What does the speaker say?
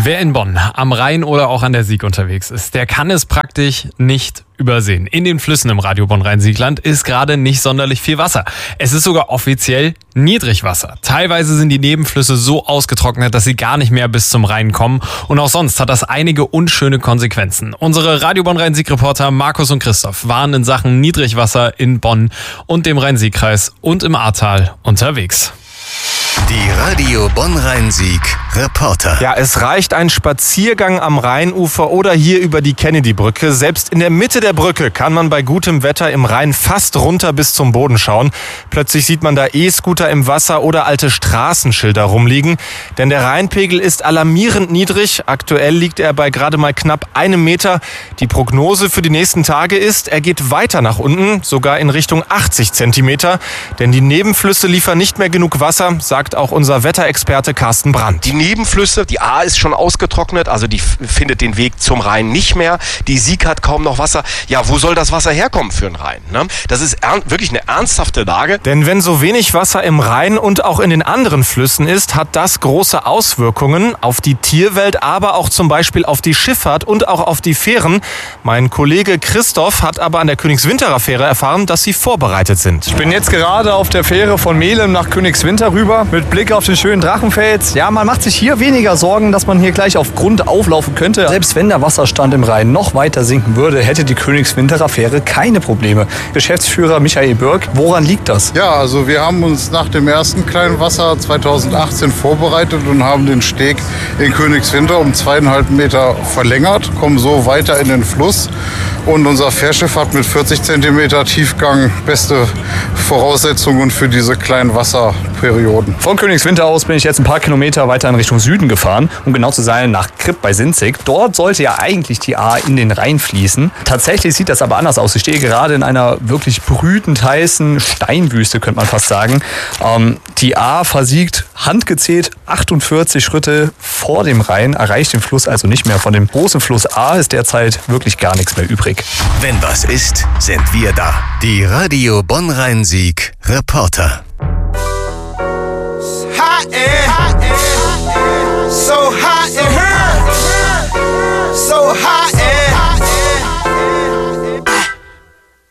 Wer in Bonn, am Rhein oder auch an der Sieg unterwegs ist, der kann es praktisch nicht übersehen. In den Flüssen im Radio Bonn-Rhein-Sieg-Land ist gerade nicht sonderlich viel Wasser. Es ist sogar offiziell Niedrigwasser. Teilweise sind die Nebenflüsse so ausgetrocknet, dass sie gar nicht mehr bis zum Rhein kommen. Und auch sonst hat das einige unschöne Konsequenzen. Unsere Radio Bonn-Rhein-Sieg-Reporter Markus und Christoph waren in Sachen Niedrigwasser in Bonn und dem Rhein-Sieg-Kreis und im Ahrtal unterwegs. Die Radio Bonn-Rhein-Sieg-Reporter. Ja, es reicht ein Spaziergang am Rheinufer oder hier über die Kennedy-Brücke. Selbst in der Mitte der Brücke kann man bei gutem Wetter im Rhein fast runter bis zum Boden schauen. Plötzlich sieht man da E-Scooter im Wasser oder alte Straßenschilder rumliegen. Denn der Rheinpegel ist alarmierend niedrig. Aktuell liegt er bei gerade mal knapp 1 Meter. Die Prognose für die nächsten Tage ist, er geht weiter nach unten, sogar in Richtung 80 Zentimeter. Denn die Nebenflüsse liefern nicht mehr genug Wasser, sagt auch unser Wetterexperte Carsten Brandt. Die Nebenflüsse, die Ahr ist schon ausgetrocknet, also die findet den Weg zum Rhein nicht mehr. Die Sieg hat kaum noch Wasser. Ja, wo soll das Wasser herkommen für den Rhein? Ne? Das ist wirklich eine ernsthafte Lage. Denn wenn so wenig Wasser im Rhein und auch in den anderen Flüssen ist, hat das große Auswirkungen auf die Tierwelt, aber auch zum Beispiel auf die Schifffahrt und auch auf die Fähren. Mein Kollege Christoph hat aber an der Königswinterer Fähre erfahren, dass sie vorbereitet sind. Ich bin jetzt gerade auf der Fähre von Melem nach Königswinter rüber, mit Blick auf den schönen Drachenfels. Ja, man macht sich hier weniger Sorgen, dass man hier gleich auf Grund auflaufen könnte. Selbst wenn der Wasserstand im Rhein noch weiter sinken würde, hätte die Königswinterer Fähre keine Probleme. Geschäftsführer Michael Birk, woran liegt das? Ja, also wir haben uns nach dem ersten kleinen Wasser 2018 vorbereitet und haben den Steg in Königswinter um 2,5 Meter verlängert, kommen so weiter in den Fluss. Und unser Fährschiff hat mit 40 Zentimeter Tiefgang beste Voraussetzungen für diese kleinen Wasserperioden. Von Königswinter aus bin ich jetzt ein paar Kilometer weiter in Richtung Süden gefahren, um genau zu sein nach Kripp bei Sinzig. Dort sollte ja eigentlich die Ahr in den Rhein fließen. Tatsächlich sieht das aber anders aus. Ich stehe gerade in einer wirklich brütend heißen Steinwüste, könnte man fast sagen. Die Ahr versiegt handgezählt 48 Schritte vor dem Rhein, erreicht den Fluss also nicht mehr. Von dem großen Fluss Ahr ist derzeit wirklich gar nichts mehr übrig. Wenn was ist, sind wir da. Die Radio Bonn-Rhein-Sieg-Reporter.